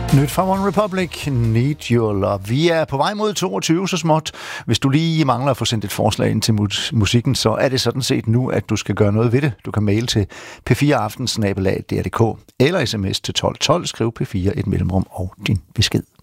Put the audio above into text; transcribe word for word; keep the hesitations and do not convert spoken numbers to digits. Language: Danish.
Nyt fra One Republic, Need Your Love. Vi er på vej mod toogtyve så småt. Hvis du lige mangler at få sendt et forslag ind til musikken, så er det sådan set nu, at du skal gøre noget ved det. Du kan maile til p fire aften snabel-a d r punktum d k eller sms til tolv tolv, skriv P fire et mellemrum og din besked.